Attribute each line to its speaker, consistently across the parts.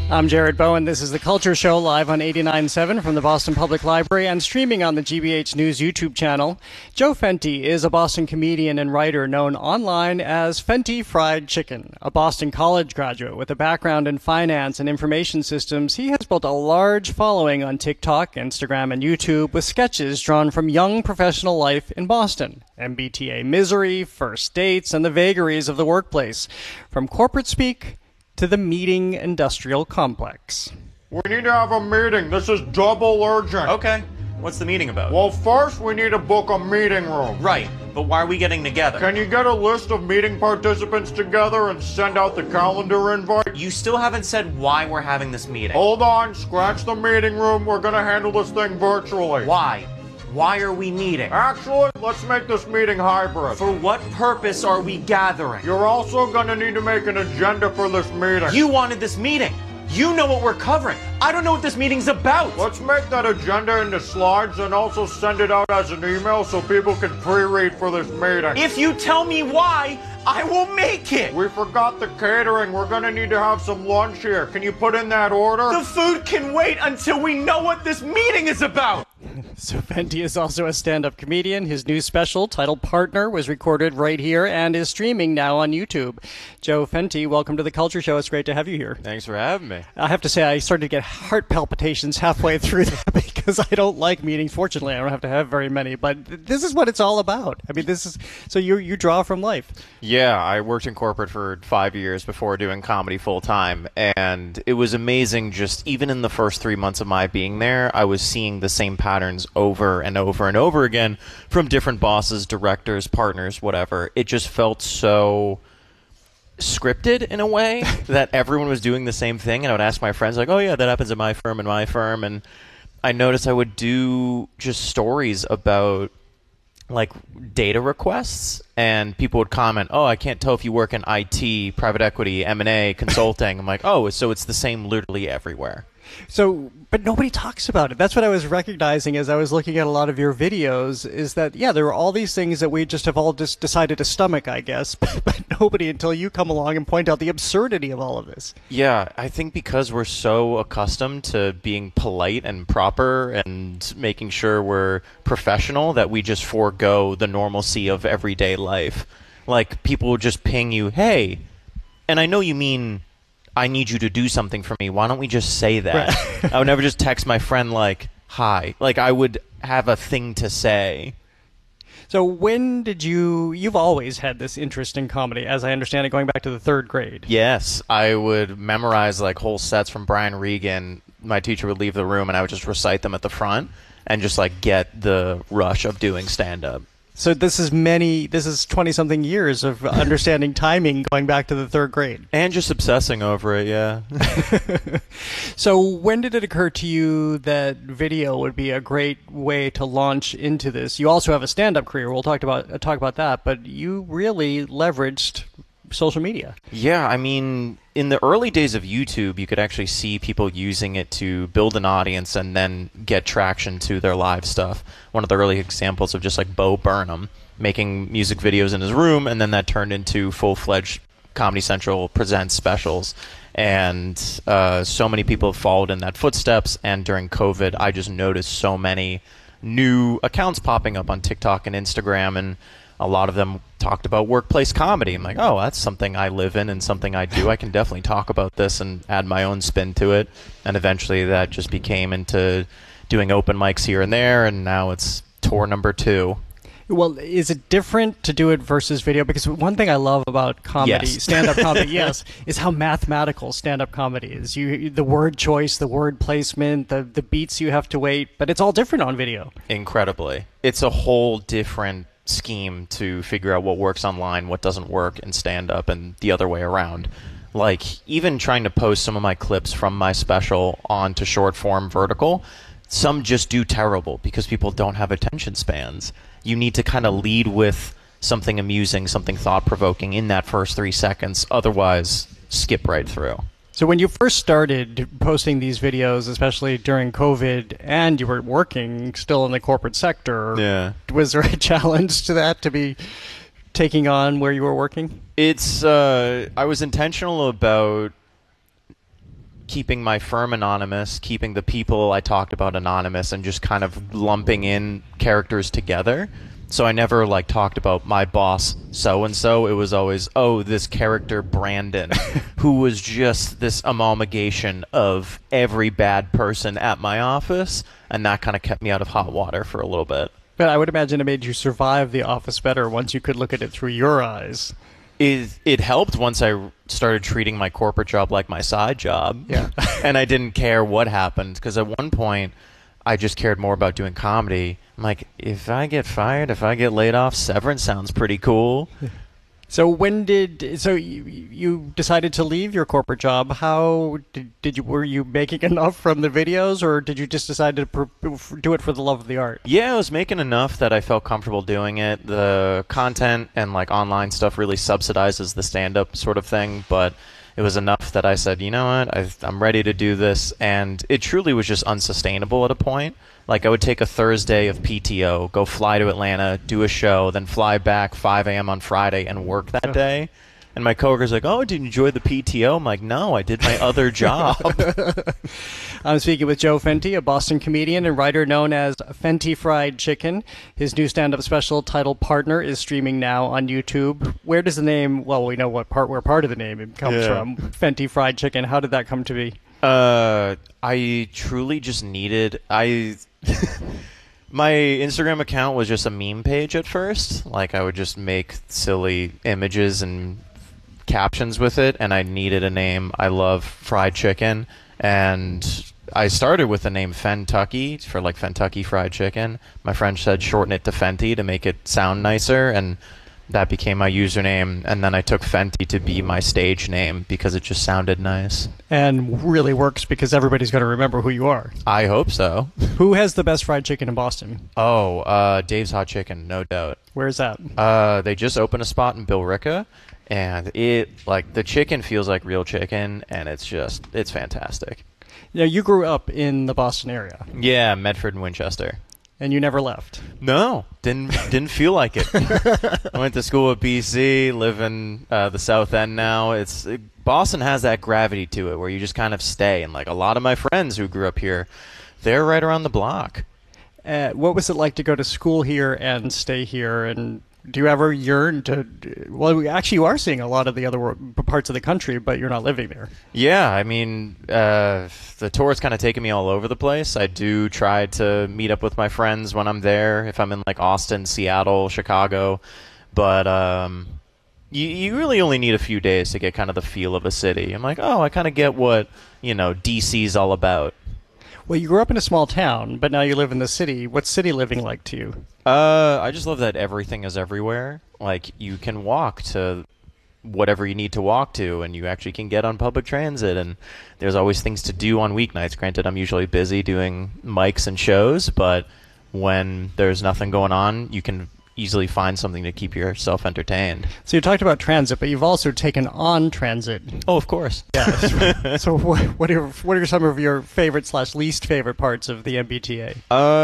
Speaker 1: I'm Jared Bowen. This is The Culture Show, live on 89.7 from the Boston Public Library and streaming on the GBH News YouTube channel. Joe Fenty is a Boston comedian and writer known online as Fenty Fried Chicken. A Boston College graduate with a background in finance and information systems, he has built a large following on TikTok, Instagram, and YouTube with sketches drawn from young professional life in Boston. MBTA misery, first dates, and the vagaries of the workplace. From corporate speak to the meeting industrial complex.
Speaker 2: We need to have a meeting. This is double urgent.
Speaker 3: Okay. What's the meeting about?
Speaker 2: Well, first we need to book a meeting room.
Speaker 3: Right, but why are we getting together?
Speaker 2: Can you get a list of meeting participants together and send out the calendar invite?
Speaker 3: You still haven't said why we're having this meeting.
Speaker 2: Hold on, scratch the meeting room. We're gonna handle this thing virtually.
Speaker 3: Why? Why are we meeting?
Speaker 2: Actually, let's make this meeting hybrid.
Speaker 3: For what purpose are we gathering?
Speaker 2: You're also gonna need to make an agenda for this meeting.
Speaker 3: You wanted this meeting. You know what we're covering. I don't know what this meeting's about.
Speaker 2: Let's make that agenda into slides and also send it out as an email so people can pre-read for this meeting.
Speaker 3: If you tell me why, I will make it.
Speaker 2: We forgot the catering. We're gonna need to have some lunch here. Can you put in that order?
Speaker 3: The food can wait until we know what this meeting is about.
Speaker 1: So Fenty is also a stand-up comedian. His new special, titled Partner, was recorded right here and is streaming now on YouTube. Joe Fenty, welcome to The Culture Show. It's great to have you here.
Speaker 4: Thanks for having me.
Speaker 1: I have to say, I started to get heart palpitations halfway through that because I don't like meetings. Fortunately, I don't have to have very many, but this is what it's all about. I mean, this is, so you draw from life.
Speaker 4: Yeah, I worked in corporate for 5 years before doing comedy full-time, and it was amazing. Just even in the first 3 months of my being there, I was seeing the same patterns over and over and over again from different bosses, directors, partners, whatever. It just felt so scripted in a way that everyone was doing the same thing, and I would ask my friends, like, oh yeah, that happens at my firm and my firm, and I noticed I would do just stories about like data requests, and people would comment, oh, I can't tell if you work in IT, private equity, M&A, consulting. I'm like, oh, so it's the same literally everywhere.
Speaker 1: So, but nobody talks about it. That's what I was recognizing as I was looking at a lot of your videos, is that, yeah, there are all these things that we just have all just decided to stomach, I guess, but nobody until you come along and point out the absurdity of all of this.
Speaker 4: Yeah, I think because we're so accustomed to being polite and proper and making sure we're professional that we just forego the normalcy of everyday life. Like, people will just ping you, hey, and I know you mean I need you to do something for me. Why don't we just say that? Right. I would never just text my friend like, hi. Like, I would have a thing to say.
Speaker 1: So when did you've always had this interest in comedy, as I understand it, going back to the third grade.
Speaker 4: Yes. I would memorize like whole sets from Brian Regan. My teacher would leave the room and I would just recite them at the front and just like get the rush of doing stand-up.
Speaker 1: So this is 20-something years of understanding timing going back to the third grade.
Speaker 4: And just obsessing over it, yeah.
Speaker 1: So when did it occur to you that video would be a great way to launch into this? You also have a stand-up career. We'll talk about that, but you really leveraged social media.
Speaker 4: Yeah, I mean, in the early days of YouTube, you could actually see people using it to build an audience and then get traction to their live stuff. One of the early examples of just like Bo Burnham making music videos in his room, and then that turned into full-fledged Comedy Central Presents specials. And so many people have followed in that footsteps, and during COVID, I just noticed so many new accounts popping up on TikTok and Instagram, and a lot of them talked about workplace comedy. I'm like, oh, that's something I live in and something I do. I can definitely talk about this and add my own spin to it. And eventually that just became into doing open mics here and there, and now it's tour number 2.
Speaker 1: Well, is it different to do it versus video? Because one thing I love about comedy,
Speaker 4: yes.
Speaker 1: stand-up comedy, yes, is how mathematical stand-up comedy is. The word choice, the word placement, the beats you have to wait, but it's all different on video.
Speaker 4: Incredibly. It's a whole different scheme to figure out what works online, what doesn't work in stand-up, and the other way around. Like, even trying to post some of my clips from my special onto short-form vertical, some just do terrible because people don't have attention spans. You need to kind of lead with something amusing, something thought-provoking in that first 3 seconds. Otherwise, skip right through.
Speaker 1: So when you first started posting these videos, especially during COVID, and you were working still in the corporate sector,
Speaker 4: yeah,
Speaker 1: was there a challenge to that, to be taking on where you were working?
Speaker 4: It's I was intentional about keeping my firm anonymous, keeping the people I talked about anonymous, and just kind of lumping in characters together. So I never like talked about my boss so and so. It was always, oh, this character Brandon, who was just this amalgamation of every bad person at my office, and that kind of kept me out of hot water for a little bit.
Speaker 1: But I would imagine it made you survive the office better once you could look at it through your eyes.
Speaker 4: It helped once I started treating my corporate job like my side job.
Speaker 1: Yeah.
Speaker 4: And I didn't care what happened, because at one point I just cared more about doing comedy. I'm like, if I get fired, if I get laid off, severance sounds pretty cool.
Speaker 1: So you decided to leave your corporate job? How did you, were you making enough from the videos, or did you just decide to do it for the love of the art?
Speaker 4: Yeah, I was making enough that I felt comfortable doing it. The content and like online stuff really subsidizes the stand-up sort of thing, but it was enough that I said, you know what, I'm ready to do this, and it truly was just unsustainable at a point. Like, I would take a Thursday of PTO, go fly to Atlanta, do a show, then fly back 5 a.m. on Friday and work that day. And my coworker's like, oh, did you enjoy the PTO? I'm like, no, I did my other job.
Speaker 1: I'm speaking with Joe Fenty, a Boston comedian and writer known as Fenty Fried Chicken. His new stand-up special titled Partner is streaming now on YouTube. Where does the name, well, we know where part of the name comes from, Fenty Fried Chicken. How did that come to be?
Speaker 4: I truly just needed... My Instagram account was just a meme page at first. Like, I would just make silly images and captions with it, and I needed a name. I love fried chicken, and I started with the name Fentucky for like Fentucky Fried Chicken. My friend said shorten it to Fenty to make it sound nicer, and that became my username. And then I took Fenty to be my stage name because it just sounded nice.
Speaker 1: And really works because everybody's going to remember who you are.
Speaker 4: I hope so.
Speaker 1: Who has the best fried chicken in Boston?
Speaker 4: Oh, Dave's Hot Chicken, no doubt.
Speaker 1: Where's that?
Speaker 4: They just opened a spot in Billerica, and the chicken feels like real chicken, and it's fantastic.
Speaker 1: Yeah, you grew up in the Boston area.
Speaker 4: Yeah, Medford and Winchester.
Speaker 1: And you never left?
Speaker 4: No, didn't feel like it. I went to school at BC, live in the South End now. Boston has that gravity to it where you just kind of stay. And like a lot of my friends who grew up here, they're right around the block.
Speaker 1: What was it like to go to school here and stay here? And do you ever yearn to... Well, actually, you are seeing a lot of the other parts of the country, but you're not living there.
Speaker 4: Yeah, I mean, the tour's kind of taken me all over the place. I do try to meet up with my friends when I'm there, if I'm in, like, Austin, Seattle, Chicago. But you really only need a few days to get kind of the feel of a city. I'm like, oh, I kind of get what, DC's all about.
Speaker 1: Well, you grew up in a small town, but now you live in the city. What's city living like to you?
Speaker 4: I just love that everything is everywhere. Like, you can walk to whatever you need to walk to, and you actually can get on public transit, and there's always things to do on weeknights. Granted, I'm usually busy doing mics and shows, but when there's nothing going on, you can easily find something to keep yourself entertained.
Speaker 1: So you talked about transit, but you've also taken on transit.
Speaker 4: Oh, of course.
Speaker 1: Yeah. So what are some of your favorite / least favorite parts of the MBTA?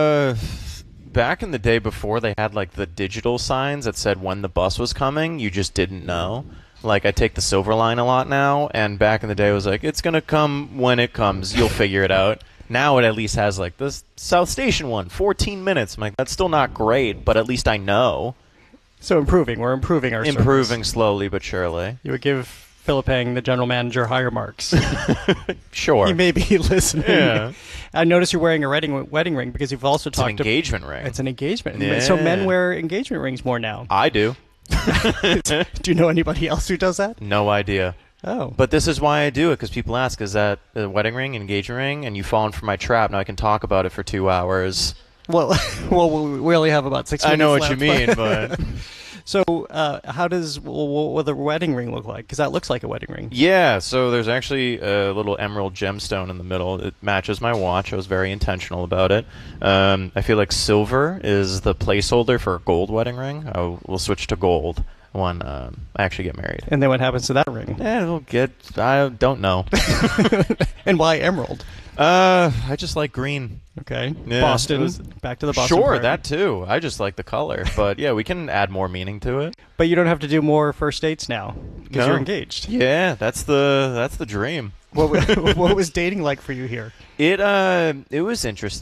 Speaker 4: Back in the day before they had like the digital signs that said when the bus was coming, you just didn't know. Like, I take the Silver Line a lot now, and back in the day it was like, it's going to come when it comes, you'll figure it out. Now it at least has, like, this South Station one, 14 minutes. I'm like, that's still not great, but at least I know.
Speaker 1: So we're improving our
Speaker 4: Improving
Speaker 1: service.
Speaker 4: Slowly but surely.
Speaker 1: You would give Philip Heng, the general manager, higher marks.
Speaker 4: Sure.
Speaker 1: He may be listening.
Speaker 4: Yeah.
Speaker 1: I noticed you're wearing a wedding ring because you've also talked
Speaker 4: It's an engagement ring.
Speaker 1: It's an engagement.
Speaker 4: Yeah.
Speaker 1: So men wear engagement rings more now.
Speaker 4: I do.
Speaker 1: Do you know anybody else who does that?
Speaker 4: No idea.
Speaker 1: Oh.
Speaker 4: But this is why I do it, because people ask, is that a wedding ring, engagement ring? And you've fallen for my trap. Now I can talk about it for 2 hours.
Speaker 1: Well, we only have about 6 minutes
Speaker 4: I know what
Speaker 1: left,
Speaker 4: you mean, but...
Speaker 1: So how does what the wedding ring look like? Because that looks like a wedding ring.
Speaker 4: Yeah, so there's actually a little emerald gemstone in the middle. It matches my watch. I was very intentional about it. I feel like silver is the placeholder for a gold wedding ring. We'll switch to gold when I actually get married.
Speaker 1: And then what happens to that ring?
Speaker 4: I don't know.
Speaker 1: And why emerald?
Speaker 4: I just like green.
Speaker 1: Okay.
Speaker 4: Yeah,
Speaker 1: Boston.
Speaker 4: it was-
Speaker 1: Back to the Boston.
Speaker 4: Sure,
Speaker 1: Prairie.
Speaker 4: that too. I just like the color. But yeah, we can add more meaning to it.
Speaker 1: But you don't have to do more first dates now because
Speaker 4: No.
Speaker 1: you're engaged.
Speaker 4: Yeah, that's the dream.
Speaker 1: What was dating like for you here?
Speaker 4: It was interesting.